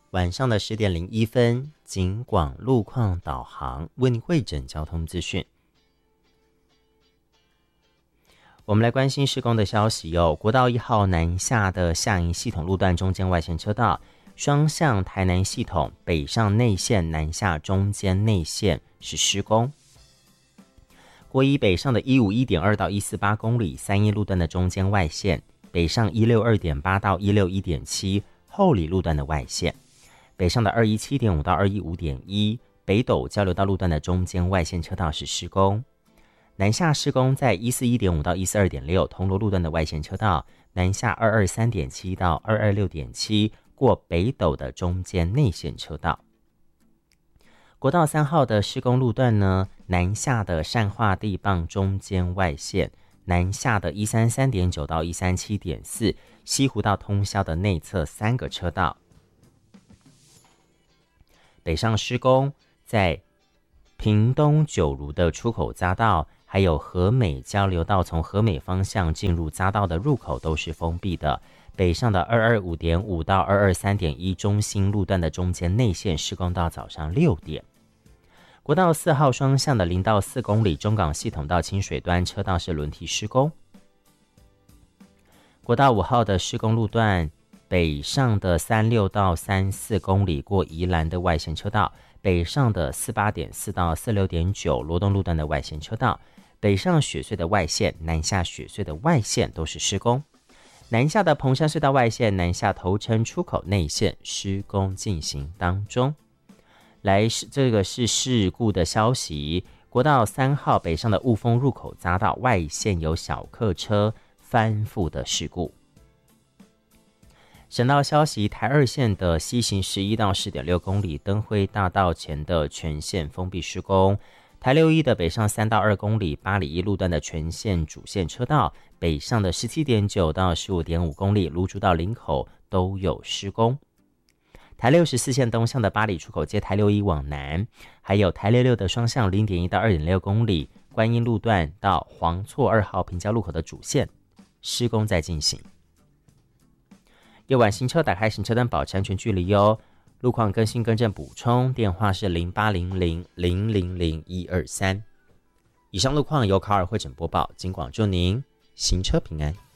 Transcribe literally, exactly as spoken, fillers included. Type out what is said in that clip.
晚上的十点零一分，警广路况导航为您汇整交通资讯。我们来关心施工的消息哦。国道一号南下的下营系统路段中间外线车道，双向台南系统北上内线南下中间内线是施工。国一北上的 一五一点二 到一四八公里三一路段的中间外线，北上 一六二点八 到一六一点七后里路段的外线，北上的 二一七点五 到二一五点一北斗交流道路段的中间外线车道是施工。南下施工在 一四一点五 到一四二点六铜锣路段的外线车道，南下 二二三点七 到二二六点七过北斗的中间内线车道。国道三号的施工路段呢，南下的善化地磅中间外线，南下的 一三三点九 到一三七点四西湖道通霄的内侧三个车道。北上施工在屏东九如的出口匝道，还有和美交流道从和美方向进入匝道的入口都是封闭的。北上的 二二五点五 到二二三点一中兴路段的中间内线施工到早上六点。国道四号双向的零到四公里中港系统到清水端车道是轮替施工。国道五号的施工路段，北上的三六到三四公里过宜兰的外线车道，北上的四八点四到四六点九罗东路段的外线车道，北上雪隧的外线，南下雪隧的外线都是施工。南下的彭山隧道外线，南下头城出口内线施工进行当中。来，这个是事故的消息。国道三号北上的雾峰入口匝道外线有小客车翻覆的事故。省道消息，台二线的西行十一到 十点六公里灯辉大道前的全线封闭施工。台六一的北上三到二公里八里一路段的全线主线车道，北上的 十七点九 到 十五点五公里芦竹到林口都有施工。台六十四线东向的八里出口街台六一往南，还有台六六的双向 零点一 到 二点六公里观音路段到黄厝二号平交路口的主线施工在进行。夜晚行车打开行车灯，保持安全距离哦。路况更新更正补充，电话是零八零零零零零一二三。以上路况由卡尔汇整播报，警广祝您行车平安。